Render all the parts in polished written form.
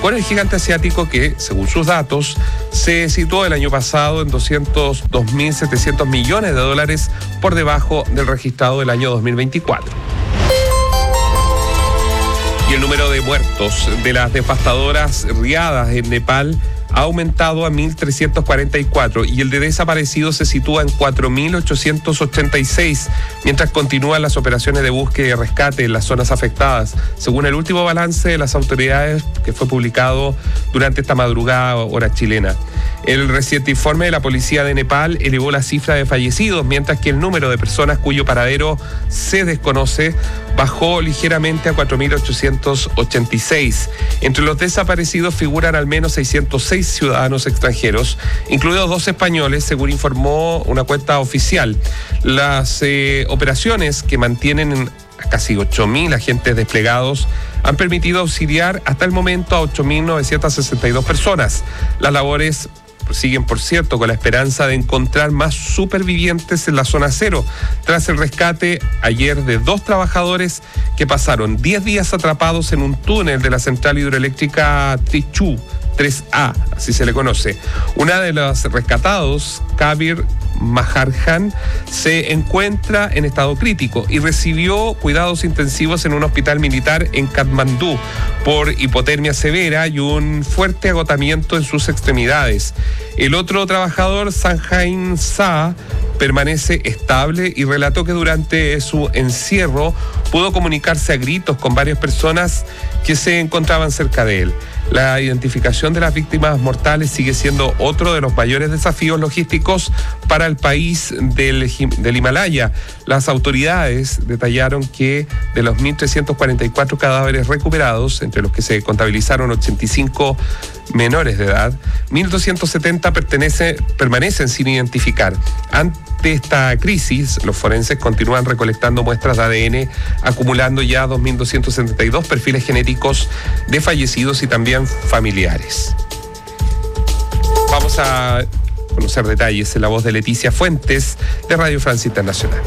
con el gigante asiático que, según sus datos, se situó el año pasado en 202.700 millones de dólares por debajo del registrado del año 2024. Y el número de muertos de las devastadoras riadas en Nepal ha aumentado a 1.344 y el de desaparecidos se sitúa en 4.886, mientras continúan las operaciones de búsqueda y rescate en las zonas afectadas, según el último balance de las autoridades que fue publicado durante esta madrugada hora chilena. El reciente informe de la policía de Nepal elevó la cifra de fallecidos, mientras que el número de personas cuyo paradero se desconoce bajó ligeramente a 4.886. Entre los desaparecidos figuran al menos 606 ciudadanos extranjeros, incluidos 2 españoles, según informó una cuenta oficial. Las operaciones que mantienen a casi 8.000 agentes desplegados han permitido auxiliar hasta el momento a 8.962 personas. Las labores siguen, por cierto, con la esperanza de encontrar más supervivientes en la zona cero, tras el rescate ayer de 2 trabajadores que pasaron 10 días atrapados en un túnel de la central hidroeléctrica Trichú 3A, así se le conoce. Una de los rescatados, Kabir Maharjan, se encuentra en estado crítico y recibió cuidados intensivos en un hospital militar en Katmandú por hipotermia severa y un fuerte agotamiento en sus extremidades. El otro trabajador, Sanjain Sa, permanece estable y relató que durante su encierro pudo comunicarse a gritos con varias personas que se encontraban cerca de él. La identificación de las víctimas mortales sigue siendo otro de los mayores desafíos logísticos para el país del Himalaya. Las autoridades detallaron que de los 1.344 cadáveres recuperados, entre los que se contabilizaron 85 menores de edad, 1.270 permanecen sin identificar. Ante esta crisis, los forenses continúan recolectando muestras de ADN, acumulando ya 2.272 perfiles genéticos de fallecidos y también familiares. Vamos a conocer detalles en la voz de Leticia Fuentes, de Radio Francia Internacional.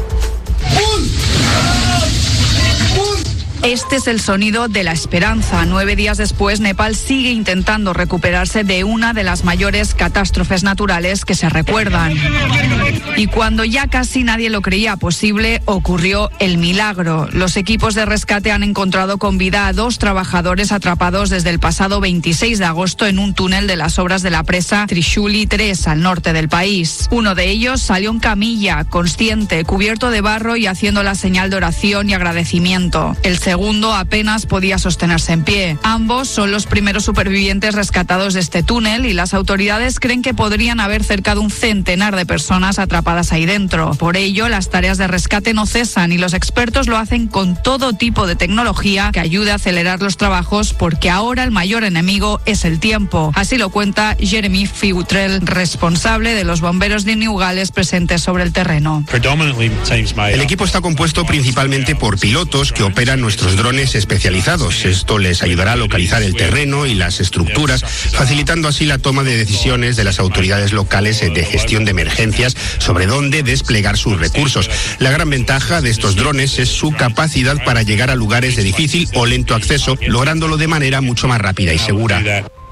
Este es el sonido de la esperanza. 9 días después, Nepal sigue intentando recuperarse de una de las mayores catástrofes naturales que se recuerdan. Y cuando ya casi nadie lo creía posible, ocurrió el milagro. Los equipos de rescate han encontrado con vida a 2 trabajadores atrapados desde el pasado 26 de agosto en un túnel de las obras de la presa Trishuli 3, al norte del país. Uno de ellos salió en camilla, consciente, cubierto de barro y haciendo la señal de oración y agradecimiento. El segundo apenas podía sostenerse en pie. Ambos son los primeros supervivientes rescatados de este túnel y las autoridades creen que podrían haber cerca de un centenar de personas atrapadas ahí dentro. Por ello, las tareas de rescate no cesan y los expertos lo hacen con todo tipo de tecnología que ayude a acelerar los trabajos, porque ahora el mayor enemigo es el tiempo. Así lo cuenta Jeremy Futrell, responsable de los bomberos de New Gales presentes sobre el terreno. El equipo está compuesto principalmente por pilotos que operan nuestros drones especializados. Esto les ayudará a localizar el terreno y las estructuras, facilitando así la toma de decisiones de las autoridades locales de gestión de emergencias sobre dónde desplegar sus recursos. La gran ventaja de estos drones es su capacidad para llegar a lugares de difícil o lento acceso, lográndolo de manera mucho más rápida y segura.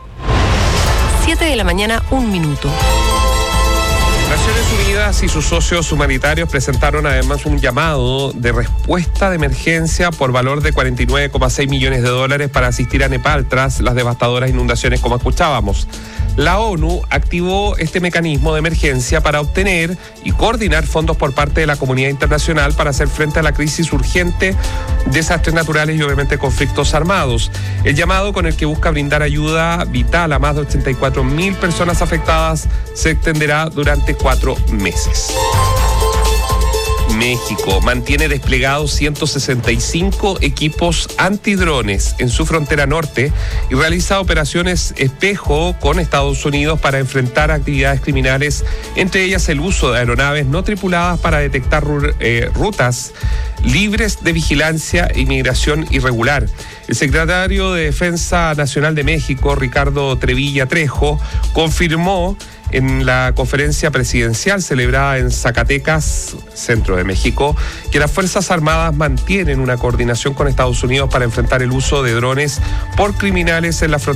7:01 a.m. Naciones Unidas y sus socios humanitarios presentaron además un llamado de respuesta de emergencia por valor de $49,6 millones para asistir a Nepal tras las devastadoras inundaciones, como escuchábamos. La ONU activó este mecanismo de emergencia para obtener y coordinar fondos por parte de la comunidad internacional para hacer frente a la crisis urgente, desastres naturales y obviamente conflictos armados. El llamado, con el que busca brindar ayuda vital a más de 84.000 personas afectadas, se extenderá durante 4 meses. México mantiene desplegados 165 equipos antidrones en su frontera norte y realiza operaciones espejo con Estados Unidos para enfrentar actividades criminales, entre ellas el uso de aeronaves no tripuladas para detectar rutas libres de vigilancia e inmigración irregular. El secretario de Defensa Nacional de México, Ricardo Trevilla Trejo, confirmó en la conferencia presidencial celebrada en Zacatecas, centro de México, que las Fuerzas Armadas mantienen una coordinación con Estados Unidos para enfrentar el uso de drones por criminales en la frontera